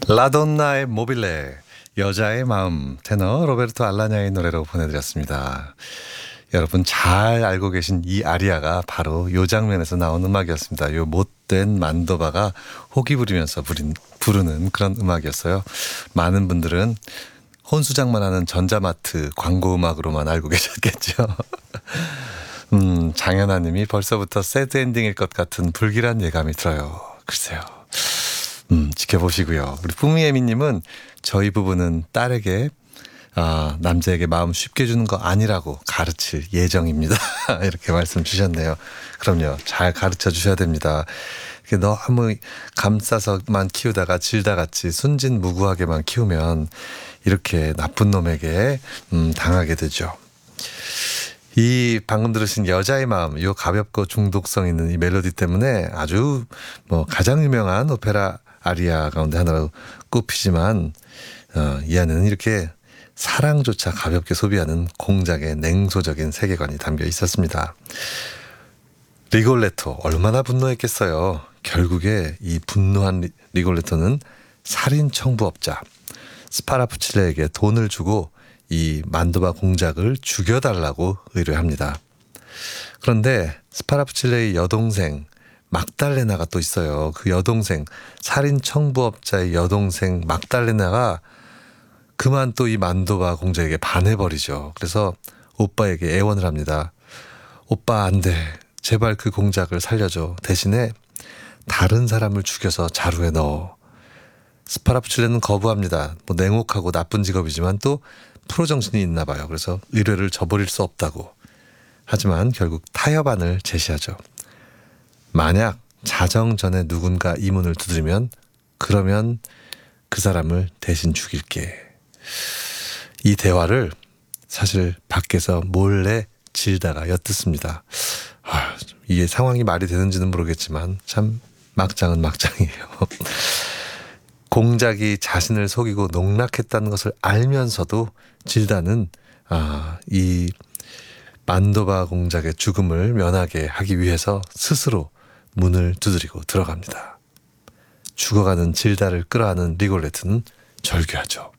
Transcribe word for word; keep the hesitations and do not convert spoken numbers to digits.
라돈나의 모빌레, 여자의 마음, 테너 로베르토 알라냐의 노래로 보내드렸습니다. 여러분 잘 알고 계신 이 아리아가 바로 이 장면에서 나온 음악이었습니다. 요 못된 만도바가 호기 부리면서 부린, 부르는 그런 음악이었어요. 많은 분들은 혼수장만 하는 전자마트 광고 음악으로만 알고 계셨겠죠. 음, 장현아 님이 벌써부터 새드 엔딩일 것 같은 불길한 예감이 들어요. 글쎄요. 음, 지켜보시고요. 우리 뿌미애미님은 저희 부부는 딸에게 아, 남자에게 마음 쉽게 주는 거 아니라고 가르칠 예정입니다. 이렇게 말씀 주셨네요. 그럼요. 잘 가르쳐 주셔야 됩니다. 너무 감싸서만 키우다가 질다같이 순진무구하게만 키우면 이렇게 나쁜 놈에게 음, 당하게 되죠. 이 방금 들으신 여자의 마음, 이 가볍고 중독성 있는 이 멜로디 때문에 아주 뭐 가장 유명한 오페라 아리아 가운데 하나로 꼽히지만 어, 이 안에는 이렇게 사랑조차 가볍게 소비하는 공작의 냉소적인 세계관이 담겨 있었습니다. 리골레토 얼마나 분노했겠어요. 결국에 이 분노한 리, 리골레토는 살인 청부업자 스파라푸칠레에게 돈을 주고 이 만도바 공작을 죽여달라고 의뢰합니다. 그런데 스파라푸칠레의 여동생 막달레나가 또 있어요. 그 여동생, 살인 청부업자의 여동생 막달레나가 그만 또 이 만도바 공작에게 반해버리죠. 그래서 오빠에게 애원을 합니다. 오빠 안 돼. 제발 그 공작을 살려줘. 대신에 다른 사람을 죽여서 자루에 넣어. 스파라푸칠레는 거부합니다. 뭐 냉혹하고 나쁜 직업이지만 또 프로 정신이 있나 봐요. 그래서 의뢰를 저버릴 수 없다고. 하지만 결국 타협안을 제시하죠. 만약 자정 전에 누군가 이 문을 두드리면 그러면 그 사람을 대신 죽일게. 이 대화를 사실 밖에서 몰래 질다가 엿듣습니다. 아, 이게 상황이 말이 되는지는 모르겠지만 참 막장은 막장이에요. 공작이 자신을 속이고 농락했다는 것을 알면서도 질다는 아, 이 만도바 공작의 죽음을 면하게 하기 위해서 스스로 문을 두드리고 들어갑니다. 죽어가는 질다를 끌어안은 리골레트는 절규하죠.